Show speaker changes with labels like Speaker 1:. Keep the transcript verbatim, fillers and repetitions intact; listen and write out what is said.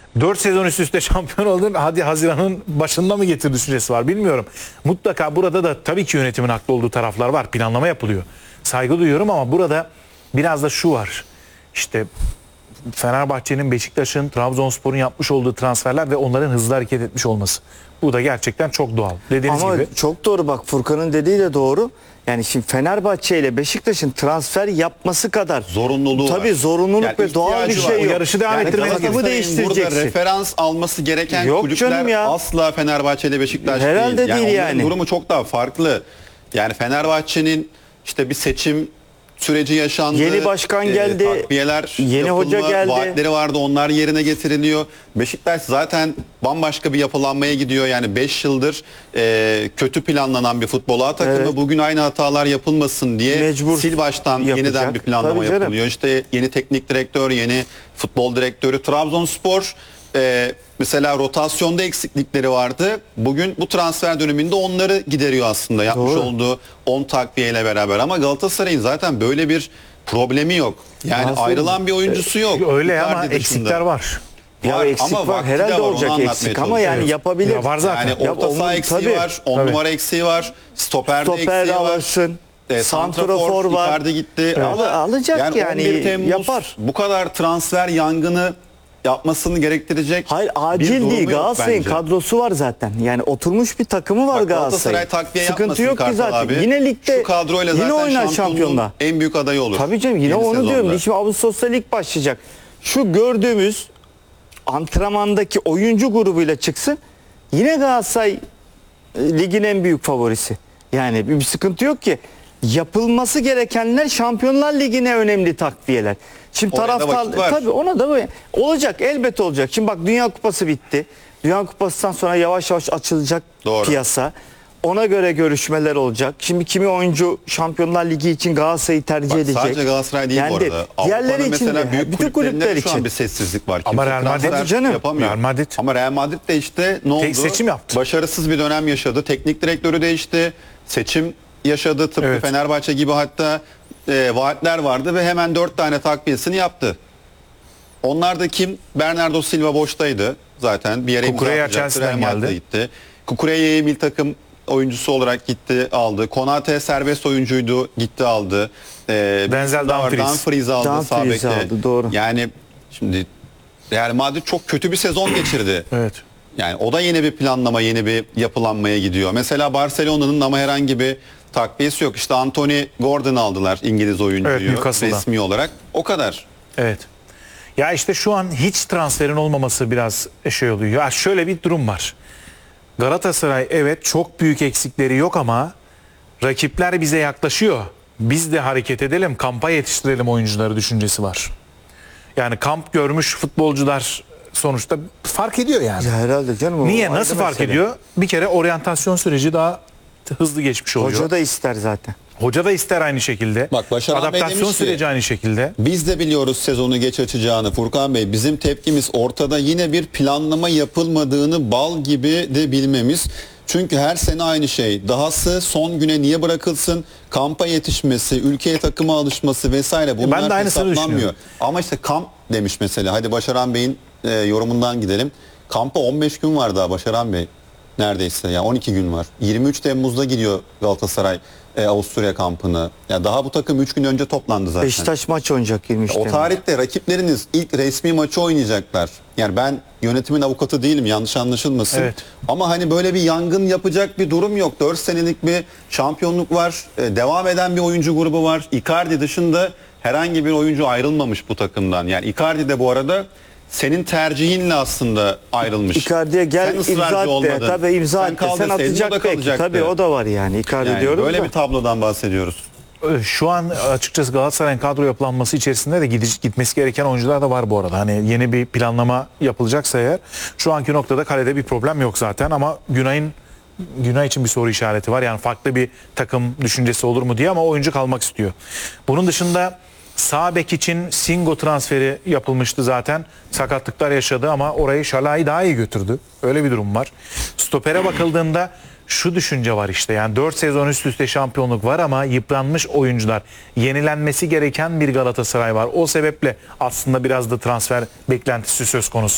Speaker 1: dört sezon üst üste şampiyon oldun. Hadi Haziran'ın başında mı getir düşüncesi var bilmiyorum. Mutlaka burada da tabii ki yönetimin haklı olduğu taraflar var. Planlama yapılıyor. Saygı duyuyorum ama burada biraz da şu var. İşte Fenerbahçe'nin, Beşiktaş'ın, Trabzonspor'un yapmış olduğu transferler ve onların hızlı hareket etmiş olması. Bu da gerçekten çok doğal. Dediğiniz
Speaker 2: Ama
Speaker 1: gibi.
Speaker 2: çok doğru, bak Furkan'ın dediği de doğru. Yani şimdi Fenerbahçe ile Beşiktaş'ın transfer yapması kadar
Speaker 3: Zorunluluğu
Speaker 2: tabii
Speaker 3: var.
Speaker 2: zorunluluk
Speaker 3: Yani
Speaker 2: ve doğal bir
Speaker 3: ihtiyacı
Speaker 2: şey
Speaker 3: var.
Speaker 2: yok.
Speaker 1: O yarışı devam ettirmesi
Speaker 2: takımı
Speaker 3: Galatasaray'ın
Speaker 2: değiştireceksin.
Speaker 3: Burada referans alması gereken
Speaker 2: Yok
Speaker 3: kulüpler
Speaker 2: canım ya.
Speaker 3: asla Fenerbahçe ile Beşiktaş
Speaker 2: Herhalde
Speaker 3: değil. Yani
Speaker 2: değil
Speaker 3: onların
Speaker 2: yani.
Speaker 3: durumu çok daha farklı. Yani Fenerbahçe'nin işte bir seçim süreci yaşandı.
Speaker 2: Yeni başkan
Speaker 3: Ee,
Speaker 2: geldi.
Speaker 3: takviyeler
Speaker 2: Yeni
Speaker 3: yapılma,
Speaker 2: hoca geldi.
Speaker 3: vaatleri vardı, onlar yerine getiriliyor. Beşiktaş zaten bambaşka bir yapılanmaya gidiyor. Yani beş yıldır e, kötü planlanan bir futbol A takımı.
Speaker 2: Evet.
Speaker 3: Bugün aynı hatalar yapılmasın diye
Speaker 2: Mecbur
Speaker 3: sil baştan
Speaker 2: yapacak.
Speaker 3: yeniden bir planlama
Speaker 2: Tabii canım.
Speaker 3: yapılıyor. İşte yeni teknik direktör, yeni futbol direktörü. Trabzonspor e, mesela rotasyonda eksiklikleri vardı. Bugün bu transfer döneminde onları gideriyor aslında. Yapmış
Speaker 2: Doğru.
Speaker 3: olduğu on takviyeyle beraber. Ama Galatasaray'ın zaten böyle bir problemi yok. Yani
Speaker 2: Aslında-
Speaker 3: ayrılan bir oyuncusu yok.
Speaker 1: Öyle
Speaker 3: Icardi
Speaker 1: ama
Speaker 3: dışında.
Speaker 1: eksikler var.
Speaker 2: Ya
Speaker 3: Var
Speaker 2: eksik
Speaker 3: ama
Speaker 2: var.
Speaker 3: vakti de
Speaker 2: Herhalde
Speaker 3: var, onu
Speaker 2: olacak
Speaker 3: anlatmaya
Speaker 2: eksik ama
Speaker 3: çalışıyorum.
Speaker 2: yani
Speaker 1: Evet.
Speaker 2: yapabilir.
Speaker 1: Ya var zaten.
Speaker 3: Yani
Speaker 2: Ya
Speaker 3: orta
Speaker 2: onun-
Speaker 3: saha eksiği
Speaker 2: tabii.
Speaker 3: var, on
Speaker 1: Tabii.
Speaker 3: numara eksiği var, stoperde
Speaker 2: Stoper
Speaker 3: eksiği var.
Speaker 2: alırsın.
Speaker 3: E,
Speaker 2: Santrafor var.
Speaker 3: Icardi gitti.
Speaker 2: Al-
Speaker 3: Ama
Speaker 2: alacak yani,
Speaker 3: on bir Temmuz
Speaker 2: yapar.
Speaker 3: bu kadar transfer yangını yapmasını gerektirecek
Speaker 2: Hayır,
Speaker 3: bir
Speaker 2: acil
Speaker 3: durumu
Speaker 2: değil.
Speaker 3: yok
Speaker 2: Galatasaray'ın
Speaker 3: bence.
Speaker 2: kadrosu var zaten. Yani oturmuş bir takımı var
Speaker 3: Bak,
Speaker 2: Galatasaray'ın.
Speaker 3: Galatasaray takviye
Speaker 2: Sıkıntı
Speaker 3: yapmasın
Speaker 2: yok ki
Speaker 3: Kartal
Speaker 2: zaten.
Speaker 3: abi.
Speaker 2: Yine ligde
Speaker 3: Şu kadroyla
Speaker 2: yine
Speaker 3: zaten
Speaker 2: oynar
Speaker 3: şampiyonluğun
Speaker 2: şampiyonla.
Speaker 3: en büyük adayı olur.
Speaker 2: Tabii canım, yine
Speaker 3: yeni
Speaker 2: onu
Speaker 3: sezonda.
Speaker 2: diyorum. Şimdi Ağustos'ta lig başlayacak. Şu gördüğümüz antrenmandaki oyuncu grubuyla çıksın. Yine Galatasaray e, ligin en büyük favorisi. Yani bir, bir sıkıntı yok ki. Yapılması gerekenler Şampiyonlar Ligi'ne önemli takviyeler. Şimdi
Speaker 3: Oraya da
Speaker 2: taraftar
Speaker 3: vakit var.
Speaker 2: tabii ona da böyle olacak, elbet olacak. Şimdi bak, Dünya Kupası bitti. Dünya Kupası'ndan sonra yavaş yavaş açılacak
Speaker 3: Doğru.
Speaker 2: piyasa. Ona göre görüşmeler olacak. Şimdi kimi oyuncu Şampiyonlar Ligi için Galatasaray'ı tercih
Speaker 3: Bak,
Speaker 2: edecek.
Speaker 3: sadece Galatasaray değil bu
Speaker 2: Yani
Speaker 3: arada.
Speaker 2: diğerleri
Speaker 3: Avrupa'nın
Speaker 2: için
Speaker 3: mesela
Speaker 2: de,
Speaker 3: büyük
Speaker 2: bütün
Speaker 3: kulüplerinde
Speaker 2: kulüpler
Speaker 3: de şu an
Speaker 2: için.
Speaker 3: bir sessizlik var.
Speaker 1: Ama
Speaker 3: Kimse
Speaker 1: Real Madrid-
Speaker 3: transfer
Speaker 2: canım.
Speaker 3: yapamıyor.
Speaker 1: Real Madrid-
Speaker 3: Ama Real Madrid de işte ne oldu?
Speaker 1: Tek seçim yaptı.
Speaker 3: Başarısız bir dönem yaşadı. Teknik direktörü değişti. Seçim yaşadı. Tıpkı
Speaker 1: Evet.
Speaker 3: Fenerbahçe gibi, hatta e, vaatler vardı ve hemen dört tane takviyesini yaptı. Onlar da kim? Bernardo Silva boştaydı zaten. Bir yere imza
Speaker 1: Kukureya
Speaker 3: atacaktı.
Speaker 1: Chelsea'den
Speaker 3: Real Madrid'e
Speaker 1: geldi.
Speaker 3: gitti. Kukureya'yı milli takım oyuncusu olarak gitti aldı. Konate serbest oyuncuydu, gitti aldı. Ee,
Speaker 1: Denzel
Speaker 3: birisi daha var,
Speaker 1: Dumfries.
Speaker 3: Dumfries aldı
Speaker 2: Dumfries
Speaker 3: sağ bekte.
Speaker 2: aldı, doğru.
Speaker 3: Yani şimdi Real Madrid çok kötü bir sezon geçirdi.
Speaker 1: Evet.
Speaker 3: Yani o da yeni bir planlama, yeni bir yapılanmaya gidiyor. Mesela Barcelona'nın ama herhangi bir takviyesi yok. İşte Anthony Gordon aldılar, İngiliz oyuncuyu,
Speaker 1: Evet, Newcastle'dan.
Speaker 3: resmi olarak. O kadar.
Speaker 1: Evet. Ya işte şu an hiç transferin olmaması biraz şey oluyor. Ya şöyle bir durum var. Galatasaray evet çok büyük eksikleri yok ama rakipler bize yaklaşıyor. Biz de hareket edelim, kampa yetiştirelim oyuncuları düşüncesi var. Yani kamp görmüş futbolcular sonuçta fark ediyor yani.
Speaker 2: Ya herhalde canım. o
Speaker 1: Niye?
Speaker 2: ayrı
Speaker 1: Nasıl fark
Speaker 2: mesele.
Speaker 1: ediyor? Bir kere oryantasyon süreci daha hızlı geçmiş oluyor.
Speaker 2: Hoca da ister zaten.
Speaker 1: Hoca da ister aynı şekilde.
Speaker 3: Bak, Başaran Bey
Speaker 1: Adaptasyon
Speaker 3: demiş ki-
Speaker 1: süreci aynı şekilde.
Speaker 3: Biz de biliyoruz sezonu geç açacağını Furkan Bey. Bizim tepkimiz ortada yine bir planlama yapılmadığını bal gibi de bilmemiz. Çünkü her sene aynı şey. Dahası son güne niye bırakılsın? Kampa yetişmesi, ülkeye takıma alışması vesaire bunlar
Speaker 1: ben de aynısını
Speaker 3: hesaplanmıyor.
Speaker 1: düşünüyorum.
Speaker 3: Ama işte kamp demiş mesela. Hadi Başaran Bey'in e, yorumundan gidelim. Kampa on beş gün var daha Başaran Bey. Neredeyse yani on iki gün var. yirmi üç Temmuz'da gidiyor Galatasaray e, Avusturya kampını. Ya daha bu takım üç gün önce toplandı zaten.
Speaker 2: Beşiktaş maç oynayacak yirmi üç
Speaker 3: O
Speaker 2: Temmuz.
Speaker 3: tarihte rakipleriniz ilk resmi maçı oynayacaklar. Yani ben yönetimin avukatı değilim, yanlış anlaşılmasın.
Speaker 1: Evet.
Speaker 3: Ama hani böyle bir yangın yapacak bir durum yok. dört senelik bir şampiyonluk var. Ee, devam eden bir oyuncu grubu var. Icardi dışında herhangi bir oyuncu ayrılmamış bu takımdan. Yani Icardi de bu arada senin tercihinle aslında ayrılmış.
Speaker 2: Icardi'ye gel
Speaker 3: Sen
Speaker 2: imza
Speaker 3: ısrarcı
Speaker 2: at de.
Speaker 3: olmadın.
Speaker 2: Tabii imza
Speaker 3: Sen
Speaker 2: at de. Sen
Speaker 3: kaldıraydın, o da
Speaker 2: atacak belki.
Speaker 3: kalacaktı.
Speaker 2: Tabii o da var yani. Icardi
Speaker 3: Yani
Speaker 2: diyoruz
Speaker 3: böyle
Speaker 2: da.
Speaker 3: bir tablodan bahsediyoruz.
Speaker 1: Şu an açıkçası Galatasaray'ın kadro yapılanması içerisinde de gidiş, gitmesi gereken oyuncular da var bu arada. Hani yeni bir planlama yapılacaksa eğer şu anki noktada kalede bir problem yok zaten ama Günay'ın Günay için bir soru işareti var. Yani farklı bir takım düşüncesi olur mu diye ama oyuncu kalmak istiyor. Bunun dışında sağ bek için Singo transferi yapılmıştı zaten. Sakatlıklar yaşadı ama orayı Şalai daha iyi götürdü. Öyle bir durum var. Stopere bakıldığında şu düşünce var işte, yani dört sezon üst üste şampiyonluk var ama yıpranmış oyuncular, yenilenmesi gereken bir Galatasaray var. O sebeple aslında biraz da transfer beklentisi söz konusu.